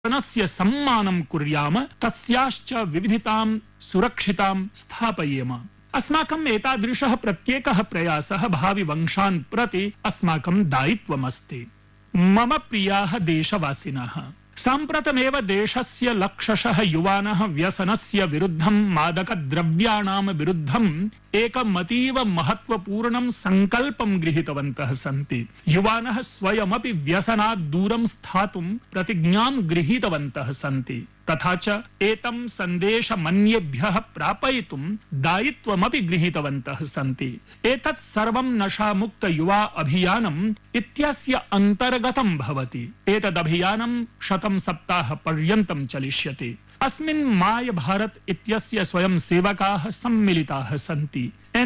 व्यसनस्य सम्मानं कुर्याम, तस्याश्च विविधतां सुरक्षितां स्थापयेम। अस्माकम् एतादृशः प्रत्येकः प्रयासः भावि वंशान् प्रति अस्माकं दायित्वमस्ति। मम प्रियाः देशवासिनः, साम्प्रतमेव देशस्य लक्षशः युवानः व्यसनस्य विरुद्धं, मादकद्रव्याणां विरुद्धं एकमतीव महत्वपूर्णं सङ्कल्पं गृहीतवन्तः सन्ति। युवानः स्वयमपि व्यसनात् दूरं स्थातुं प्रतिज्ञां गृहीतवन्तः सन्ति। तथा च एतं सन्देशमन्येभ्यः प्रापयितुं दायित्वमपि गृहीतवन्तः सन्ति। एतत् सर्वं नशामुक्त युवा अभियानम् इत्यस्य अन्तर्गतं भवति। एतदभियानं 100 सप्ताहपर्यन्तं चलिष्यति। अस्मिन् माय भारत इत्यस्य स्वयं सेवकाः सम्मिलिताः सन्ति।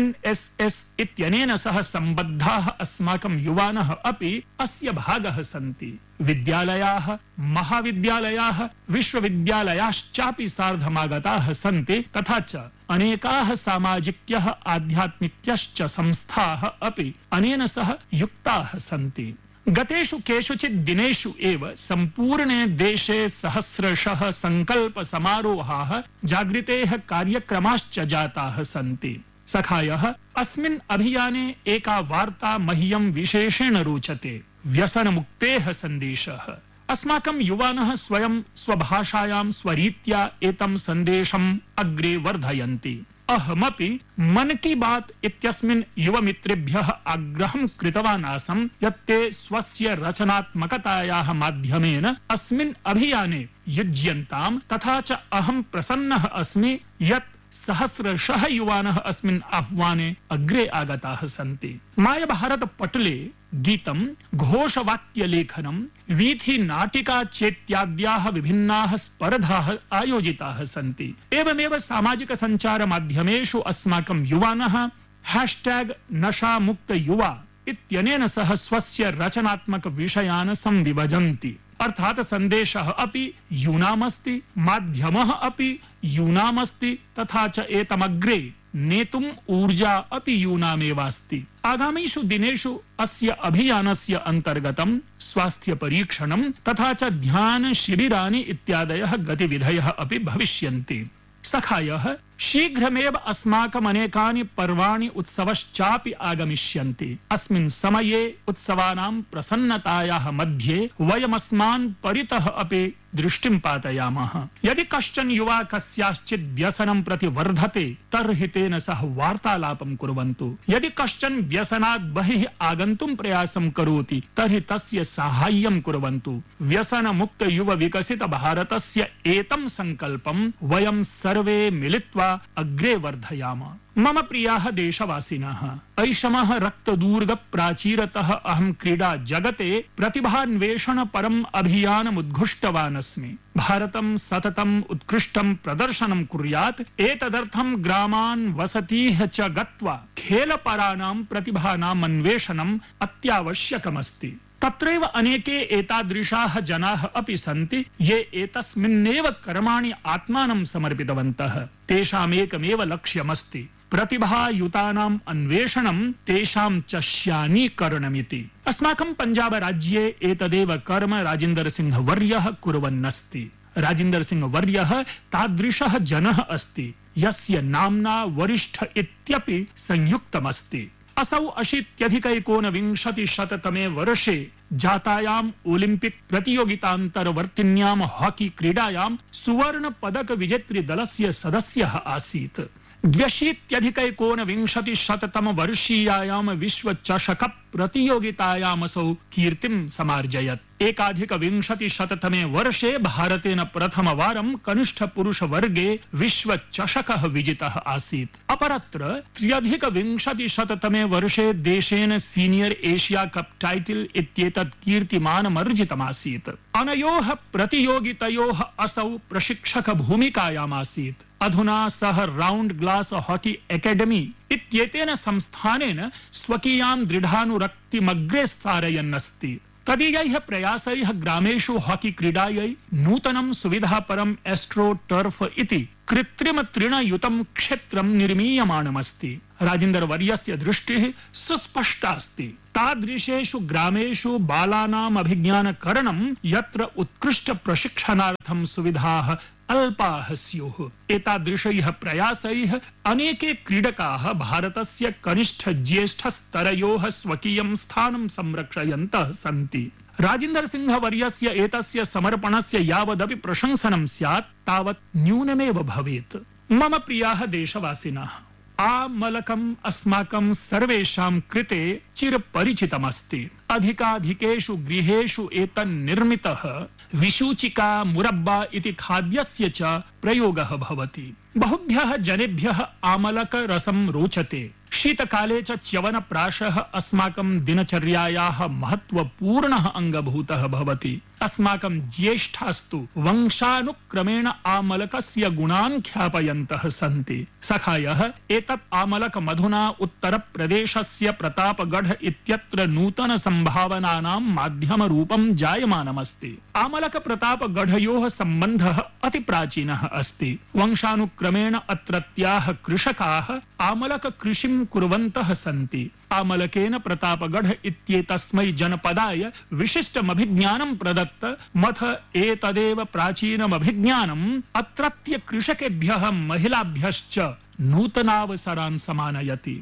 NSS इत्यनेन सह सम्बद्धाः अस्माकं युवानः अपि अस्य भागः सन्ति। विद्यालयाः, महाविद्यालयाः, विश्वविद्यालयाश्चापि सार्धमागताः सन्ति। तथा च अनेकाः सामाजिक्यः, आध्यात्मिक्यश्च संस्थाः अपि अनेन सह युक्ताः सन्ति। गतेषु केषुचित् दिनेषु एव सम्पूर्णे देशे सहस्रशः संकल्प समारोहाः, जागृतेः कार्यक्रमाश्च जाताः सन्ति। सखायः, अस्मिन् अभियाने एका वार्ता मह्यं विशेषेण रोचते। व्यसनमुक्तेः सन्देशः। अस्माकं युवानः स्वयं स्वभाषायां स्वरीत्या एतं सन्देशम् अग्रे वर्धयन्ति। अहमपि मन की बात इत्यस्मिन् युवमित्रेभ्यः आग्रहं कृतवान् आसम् यत् ते स्वस्य रचनात्मकतायाः माध्यमेन अस्मिन् अभियाने युज्यन्ताम्। तथा च अहं प्रसन्नः अस्मि यत् सहस्रशः युवानः अस्मिन् आह्वाने अग्रे आगताः सन्ति। माय भारत पटले गीतं, घोषवाक्यलेखनं, वीथि नाटिका चेत्याद्याः विभिन्नाः स्पर्धाः आयोजिताः सन्ति। एवमेव सामाजिक संचार माध्यमेषु अस्माकं युवानः #नशामुक्त युवा इत्यनेन सह स्वस्य रचनात्मक विषयान् संविभजन्ति। अर्थात सन्देशः अपि यूनामस्ति, माध्यमः अपि यूनामस्ति, तथा च एतमग्रे नेतुम् ऊर्जा अपि यूनामेवास्ति। आगामीषु दिनेषु अस्य अभियानस्य अन्तर्गतं स्वास्थ्य परीक्षणं तथा च ध्यान शिबिराणि इत्यादयः गतिविधयः अपि भविष्यन्ति। सखायः, शीघ्रमेव अस्माकम् अनेकानि पर्वाणि, उत्सवश्चापि आगमिष्यन्ति। अस्मिन् समये उत्सवानां प्रसन्नतायाः मध्ये वयमस्मान् परितः अपि दृष्टिं पातयामः। यदि कश्चन युवा कस्याश्चित् व्यसनं प्रति वर्धते तर्हि तेन सह वार्तालापं कुर्वन्तु। यदि कश्चन व्यसनात् बहिः आगन्तुं प्रयासं करोति तर्हि तस्य साहाय्यं कुर्वन्तु। व्यसनमुक्त युव विकसित भारतस्य एतं सङ्कल्पं वयं सर्वे मिलित्वा अग्रे वर्धयाम। मम प्रियाः देशवासिनः, ऐषमः रक्तदूर्ग प्राचीरतः अहं क्रीडा जगते प्रतिभान्वेषण परम् अभियानम् उद्घुष्टवान् अस्मि। भारतं सततम् उत्कृष्टं प्रदर्शनं कुर्यात्, एतदर्थं ग्रामान्, वसतीः च गत्वा खेलपराणां प्रतिभानाम् अन्वेषणम् अत्यावश्यकमस्ति। तत्रैव अनेके एतादृशाः जनाः अपि सन्ति ये एतस्मिन्नेव कर्माणि आत्मानं समर्पितवन्तः। तेषामेकमेव लक्ष्यमस्ति प्रतिभायुतानाम् अन्वेषणं, तेषां च श्यानीकरणमिति। अस्माकं पञ्जाब राज्ये एतदेव कर्म राजेन्द्र सिंह वर्यः कुर्वन्नस्ति। राजेन्द्र सिंह वर्यः तादृशः जनः अस्ति यस्य नाम्ना वरिष्ठ इत्यपि संयुक्तमस्ति। असौ 80-19 वर्षे जातायाम् ओलिम्पिक प्रतियोगितान्तर्वर्तिन्यां हॉकी क्रीडायां सुवर्ण पदक विजेतृ दलस्य सदस्यः आसीत्। 82-19 वर्षीयायां विश्व चषक प्रतियोगितायामसौ कीर्तिं समार्जयत्। 1920 वर्षे भारतेन प्रथमवारं कनिष्ठ पुरुष वर्गे विश्व चषकः विजितः आसीत्। अपरत्र 20 वर्षे देशेन सीनियर एशिया कप टाइटल इत्येतत् कीर्तिमानमर्जितमासीत्। अनयोः प्रतियोगितयोः असौ प्रशिक्षक भूमिकायामासीत्। अधुना सः राउंड ग्लास हॉकी एकेडमी इत्येतेन संस्थानेन स्वकीयां दृढानुरक्तिमग्रे सारयन्नस्ति। तदीयैः प्रयासैः ग्रामेषु हॉकी क्रीडायै नूतनं सुविधापरम् एस्ट्रो टर्फ इति कृत्रिम तृणयुतं क्षेत्रं निर्मीयमाणमस्ति। राजेन्द्र वर्यस्य दृष्टिः सुस्पष्टा अस्ति। तादृशेषु ग्रामेषु बालानाम् अभिज्ञानकरणं यत्र उत्कृष्ट प्रशिक्षणार्थं सुविधाः अल्पाः स्युः। एतादृशैः प्रयासैः अनेके क्रीडकाः भारतस्य कनिष्ठ ज्येष्ठ स्तरयोः स्वकीयं स्थानं संरक्षयन्तः सन्ति। राजेन्द्र सिंह वर्यस्य एतस्य समर्पणस्य यावदपि प्रशंसनं स्यात् तावत् न्यूनमेव भवेत्। मम प्रियाः देशवासिनः, आमलकम् अस्माकं सर्वेषां कृते चिरपरिचितमस्ति। अधिकाधिकेषु गृहेषु एतन्निर्मितः विशूचिका मुरब्बा इति खाद्यस्य च प्रयोगः भवति। बहुभ्यः जनेभ्यः आमलक रसं रोचते। शीतकाले च च्यवनप्राशः अस्माकं दिनचर्यायाः महत्वपूर्णः अङ्गभूतः भवति। अस्माकं ज्येष्ठास्तु वंशानुक्रमेण आमलकस्य गुणान् ख्यापयन्तः सन्ति। सखायः एतत् आमलक मधुना उत्तरप्रदेशस्य प्रतापगढ़ इत्यत्र नूतन सम्भावनानां माध्यमरूपं जायमानमस्ति। आमलक प्रतापगढ़योः सम्बन्धः अति प्राचीनः अस्ति। वंशानुक्रमेण अत्रत्याः कृषकाः आमलक कृषिं कुर्वन्तः सन्ति। आमलकेन प्रतापगढ़ इत्येतस्मै जनपदाय विशिष्टमभिज्ञानं प्रदत्त मथ एतदेव प्राचीनमभिज्ञानम् अत्रत्य कृषकेभ्यः महिलाभ्यश्च नूतनावसरान् समानयति।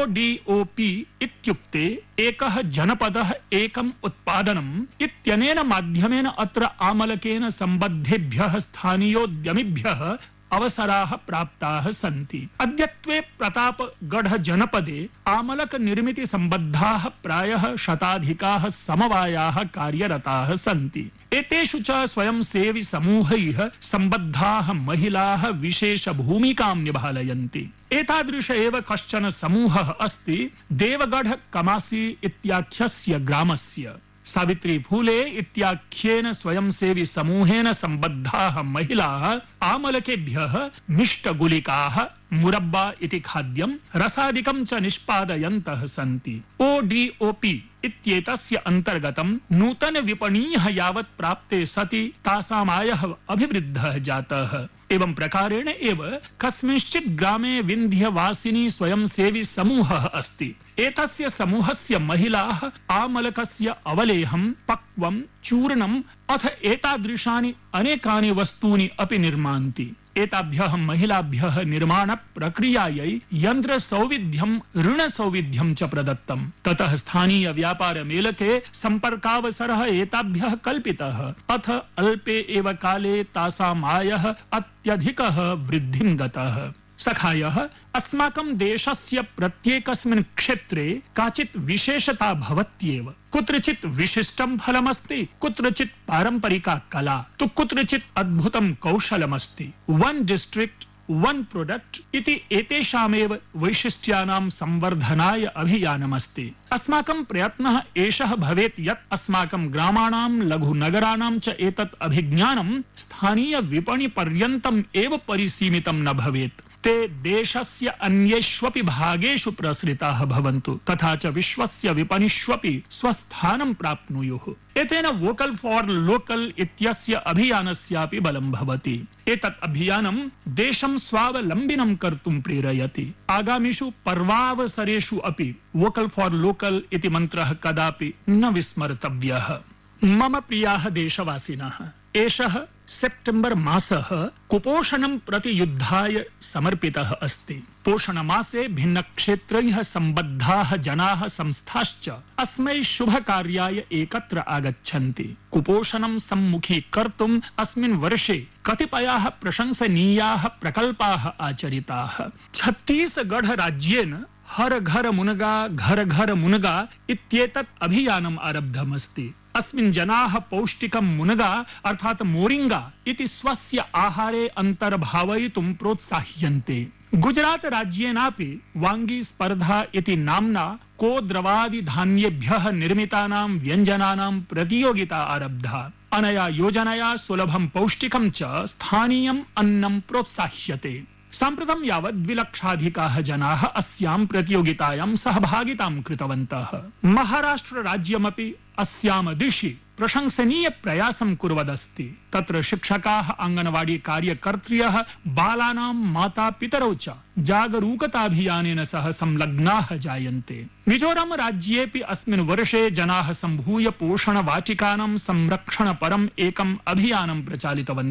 ODOP इत्युक्ते एकः जनपदः एकम् उत्पादनम् इत्यनेन माध्यमेन अत्र आमलकेन सम्बद्धेभ्यः स्थानीयोद्यमिभ्यः अवसराः प्राप्ताः सन्ति। अद्यत्वे प्रतापगढ़ जनपदे आमलक निर्मिति सम्बद्धाः प्रायः शताधिकाः समवायाः कार्यरताः सन्ति। एतेषु च स्वयंसेवी समूहैः सम्बद्धाः महिलाः विशेष भूमिकां निभालयन्ति। एतादृश एव कश्चन समूहः अस्ति देवगढ़ कमासी इत्याख्यस्य ग्रामस्य। सावित्री फूले इत्याख्येन स्वयंसेवी समूहेन सम्बद्धाः महिलाः आमलकेभ्यः मिष्टगुलिकाः मुरब्बा इति खाद्यं रसादिकं च निष्पादयन्तः सन्ति। ODOP इत्येतस्य अन्तर्गतं नूतन विपणीयः यावत् प्राप्ते सति तासाम् आयः अभिवृद्धः जातः। एवं प्रकारेण एव कस्मिंश्चित् ग्रामे विन्ध्यवासिनी स्वयंसेवी समूहः अस्ति। एतस्य समूहस्य महिलाः आमलकस्य अवलेहं, पक्वं, चूर्णम् अथ एतादृशानि अनेकानि वस्तूनि अपि निर्मान्ति। एताभ्यः महिलाभ्यः निर्माण प्रक्रियायै यन्त्रसौविध्यं, ऋणसौविध्यं च प्रदत्तम्। ततः स्थानीय व्यापार मेलके सम्पर्कावसरः एताभ्यः कल्पितः। अथ अल्पे एव काले तासाम् आयः अत्यधिकः वृद्धिं गतः। सखायः, अस्माकं देशस्य प्रत्येकस्मिन् क्षेत्रे काचित् विशेषता भवत्येव। कुत्रचित् विशिष्टं फलमस्ति, कुत्रचित् पारम्परिका कला, तु कुत्रचित् अद्भुतं कौशलमस्ति। वन डिस्ट्रिक्ट वन प्रोडक्ट इति एतेषामेव वैशिष्ट्यानां संवर्धनाय अभियानमस्ति। अस्माकं प्रयत्नः एषः भवेत् यत् अस्माकं ग्रामाणां, लघुनगराणां च एतत् अभिज्ञानं स्थानीय विपणि पर्यन्तम् एव परिसीमितं न भवेत्। ते देशस्य अन्येष्वपि भागेषु प्रसृताः भवन्तु, तथा च विश्वस्य विपणिष्वपि स्वस्थानं प्राप्नुयुः। एतेन वोकल फॉर लोकल इत्यस्य अभियानस्यापि बलं भवति। एतत् अभियानं देशं स्वावलम्बिनं कर्तुं प्रेरयति। आगामिषु पर्वावसरेषु अपि वोकल फॉर लोकल इति मन्त्रः कदापि न विस्मर्तव्यः। मम प्रियाः देशवासिनः, एषः सेप्टेम्बर मासः कुपोषणं प्रति युद्धाय समर्पितः अस्ति। पोषणमासे भिन्नक्षेत्रैः सम्बद्धाः जनाः, संस्थाश्च अस्मै शुभकार्याय एकत्र आगच्छन्ति। कुपोषणं सम्मुखीकर्तुम् अस्मिन् वर्षे कतिपयाः प्रशंसनीयाः प्रकल्पाः आचरिताः। छत्तीसगढ़ राज्येन हर घर मुनगा इत्येतत् अभियानम् आरब्धमस्ति। अस्मिन् जनाः पौष्टिकं मुनगा अर्थात् मोरिंगा इति स्वस्य आहारे अन्तर्भावयितुं प्रोत्साह्यन्ते। गुजरात राज्येनापि वांगी स्पर्धा इति नाम्ना कोद्रवादि धान्येभ्यः निर्मितानां व्यञ्जनानां प्रतियोगिता आरब्धा। अनया योजनया सुलभं पौष्टिकं च स्थानीयम् अन्नं प्रोत्साह्यते। साम्प्रतं यावत् 2 लक्षाधिकाः जनाः अस्यां प्रतियोगितायां सहभागितां कृतवन्तः। महाराष्ट्र राज्यमपि अस्यां दिशि प्रशंसनीय प्रयासं कुर्वदस्ति। तत्र शिक्षकाः, अंगनवाड़ी कार्यकर्त्र्यः, बालानां मातापितरौ च जागरूकताभियानेन सह संलग्नाः जायन्ते। मिजोरम राज्येऽपि अस्मिन् वर्षे जनाः सम्भूय पोषण वाटिकानां संरक्षणपरम् एकम् अभियानं प्रचालितवन्तः।